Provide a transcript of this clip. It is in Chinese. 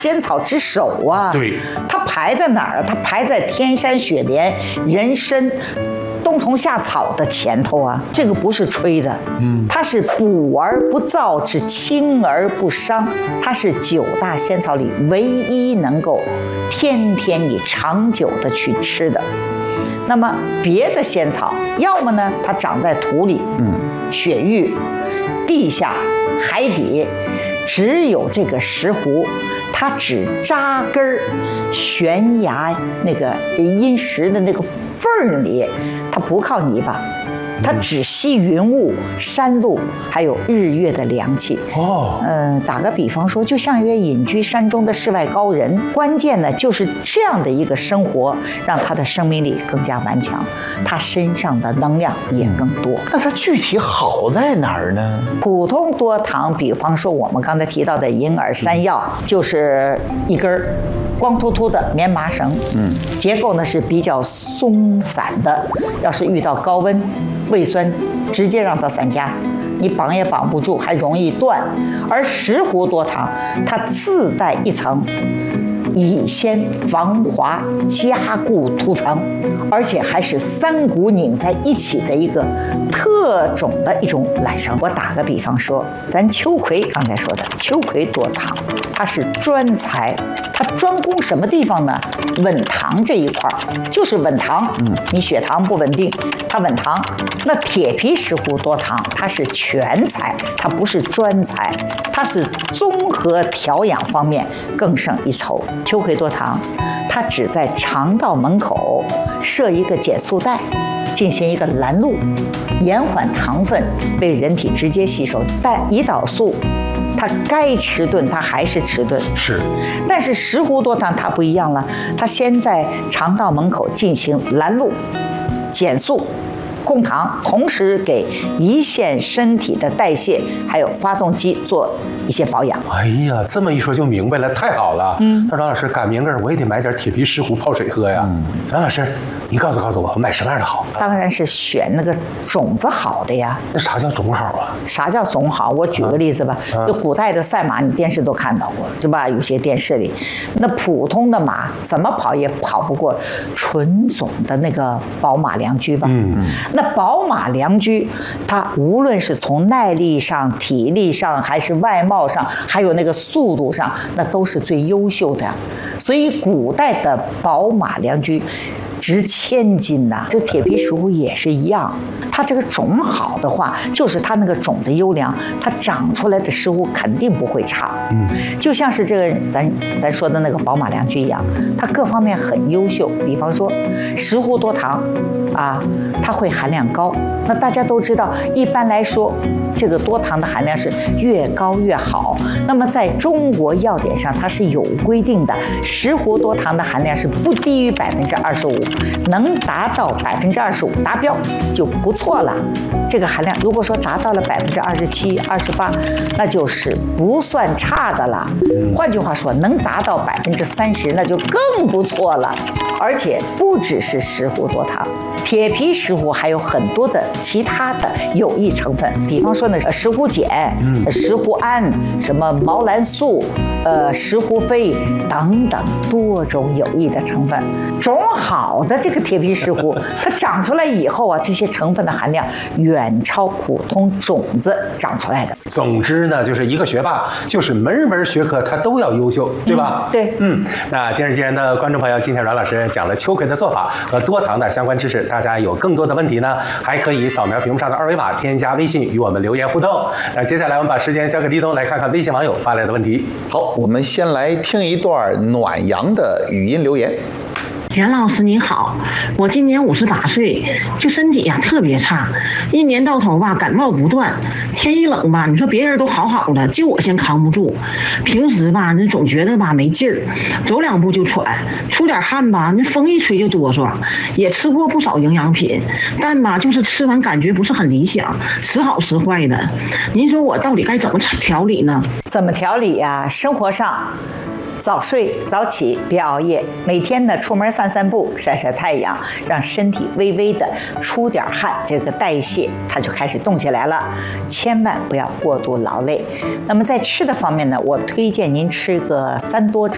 仙草之首啊。 对， 它排在哪儿啊？它排在天山雪莲、人参、冬虫夏草的前头啊。这个不是吹的，它是补而不燥，是清而不伤。它是9大仙草里唯一能够天天你长久的去吃的。那么别的仙草，要么呢它长在土里，雪域、地下、海底，只有这个石斛，它只扎根儿悬崖那个阴石的那个缝儿里，它不靠泥巴。它只吸云雾、山路，还有日月的凉气。打个比方说，就像一个隐居山中的世外高人。关键呢，就是这样的一个生活，让他的生命力更加顽强，他身上的能量也更多。 那它具体好在哪儿呢？ 普通多糖，比方说我们刚才提到的银耳山药，就是一根光秃秃的棉麻绳，结构呢是比较松散的。要是遇到高温、胃酸，直接让它散架，你绑也绑不住，还容易断。而石斛多糖，它自带一层乙酰防滑加固涂层，而且还是3股拧在一起的一个特种的一种缆绳。我打个比方说，咱秋葵刚才说的秋葵多糖，它是专才，它专攻什么地方呢？稳糖这一块就是稳糖，你血糖不稳定，它稳糖。那铁皮石斛多糖，它是全才，它不是专才，它是综合调养方面更胜一筹。秋葵多糖，它只在肠道门口设一个减速带，进行一个拦路，延缓糖分被人体直接吸收。但胰岛素它该迟钝，它还是迟钝。 是， 但是石斛多糖它不一样了，它先在肠道门口进行拦路、减速、供糖，同时给胰腺身体的代谢还有发动机做一些保养。 哎呀，这么一说就明白了，太好了。那张老师赶明个我也得买点铁皮石斛泡水喝呀。张老师，你告诉我买什么样的好？ 当然是选那个种子好的呀。 那啥叫种好啊？ 啥叫种好？我举个例子吧，就古代的赛马，你电视都看到过，对吧？有些电视里，那普通的马怎么跑也跑不过纯种的那个宝马良驹吧？那宝马良驹，它无论是从耐力上、体力上，还是外貌上，还有那个速度上，那都是最优秀的。所以古代的宝马良驹值1000金呐。这铁皮石斛也是一样，它这个种好的话，就是它那个种子优良，它长出来的石斛肯定不会差。就像是这个咱说的那个宝马良驹一样，它各方面很优秀。比方说石斛多糖啊，它会含量高。那大家都知道，一般来说，这个多糖的含量是越高越好。那么在中国药典上，它是有规定的，石斛多糖的含量是不低于25%，能达到25%达标就不错了。这个含量如果说达到了27%、28%，那就是不算差的了。换句话说，能达到30%，那就更不错了。而且不只是石斛多糖，铁皮石斛还有很多的其他的有益成分，比方说呢，石斛碱、石斛胺、什么毛兰素、石斛霏等等多种有益的成分。种好的这个铁皮石斛，它长出来以后啊，这些成分的含量远超普通种子长出来的。 总之呢，就是一个学霸，就是门门学科他都要优秀，对吧？ 对， 那电视机前的观众朋友，今天阮老师讲了秋葵的做法和多糖的相关知识，大家有更多的问题呢，还可以扫描屏幕上的2维码，添加微信与我们留言互动。那接下来我们把时间交给立冬，来看看微信网友发来的问题。 好，我们先来听一段暖阳的语音留言。 袁老师你好，我今年58岁，就身体呀特别差，一年到头吧感冒不断，天一冷吧，你说别人都好好的，就我先扛不住。平时吧，你总觉得吧没劲儿，走2步就喘，出点汗吧，那风一吹就哆嗦。也吃过不少营养品，但吧就是吃完感觉不是很理想，时好时坏的。您说我到底该怎么调理呢？ 怎么调理呀？生活上早睡早起，别熬夜，每天呢出门散散步，晒晒太阳，让身体微微的出点汗，这个代谢它就开始动起来了。千万不要过度劳累。那么在吃的方面呢，我推荐您吃个3多粥。